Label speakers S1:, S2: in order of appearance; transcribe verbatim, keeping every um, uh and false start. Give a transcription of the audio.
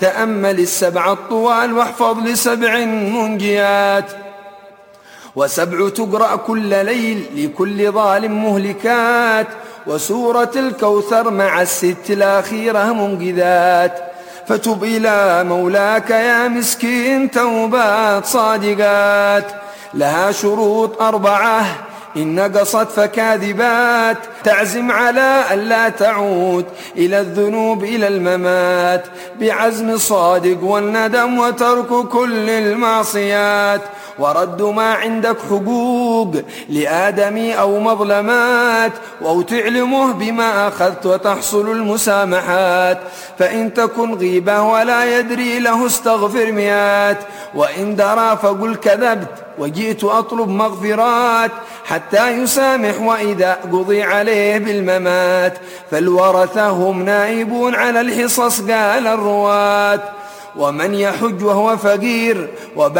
S1: تأمل السبع الطوال واحفظ لسبع منجيات، وسبع تقرأ كل ليل لكل ظالم مهلكات، وسورة الكوثر مع الست الأخيرة منقذات. فتب إلى مولاك يا مسكين توبات صادقات، لها شروط أربعة إن نقصت فكاذبات، تعزم على ألا تعود إلى الذنوب إلى الممات بعزم صادق والندم وترك كل المعصيات، ورد ما عندك حقوق لآدمي أو مظلمات، أو تعلمه بما أخذت وتحصل المسامحات. فإن تكن غيبة ولا يدري له استغفر مئات، وإن درى فقل كذبت وجئت أطلب مغفرات حتى يسامح وإذا قضي عليه بالممات. فالورثة هم نائبون على الحصص قال الرواة، ومن يحج وهو فقير